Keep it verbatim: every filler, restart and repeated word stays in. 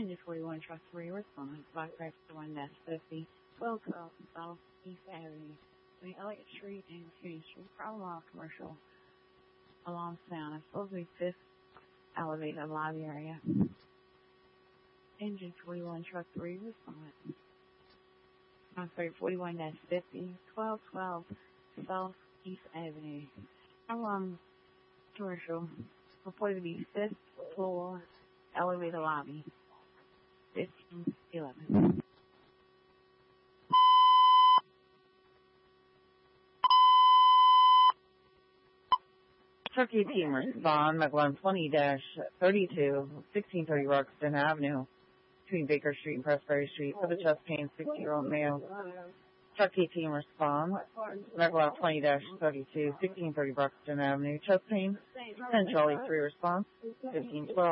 Engine forty-one, truck three, respond. Black Craft one, Nest fifty, twelve twelve, South East Avenue, between Elliott Street and Union Street, problem law commercial, along sound. I'm supposed to be fifth elevator lobby area. Engine forty-one, truck three, respond. I'm sorry, forty-one, Nest fifty, twelve twelve, South East Avenue, along commercial, reported to be fifth floor elevator lobby, fifteen eleven. Truck eighteen respond, McLaren twenty thirty-two, sixteen thirty Roxton Avenue, between Baker Street and Presbury Street, for the chest pain, sixty-year-old male. Truck eighteen respond, McLaren twenty thirty-two, sixteen thirty Roxton Avenue, chest pain, ten Charlie three response, fifteen twelve.